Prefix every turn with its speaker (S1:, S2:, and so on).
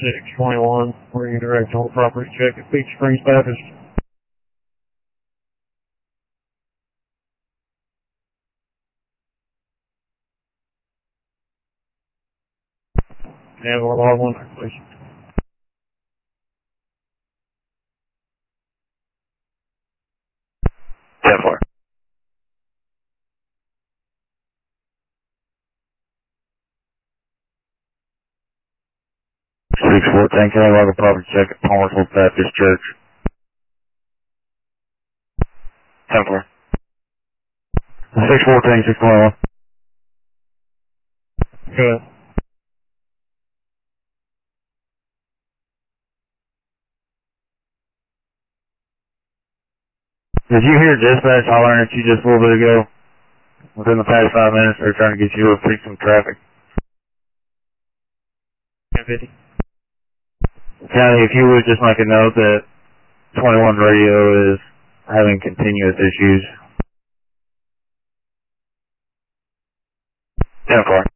S1: 621, bringing directional property check at Beach Springs Baptist. And we'll log 1, please.
S2: Yeah, 4. 614, can I log a property check at Palmersville Baptist Church? 10-4. 614, 621.
S1: Good.
S2: Did you hear dispatch hollering at you just a little bit ago? Within the past 5 minutes, they're trying to get you to fix some traffic.
S1: 1050.
S2: County, if you would just make a note that 21 radio is having continuous issues. 10-4.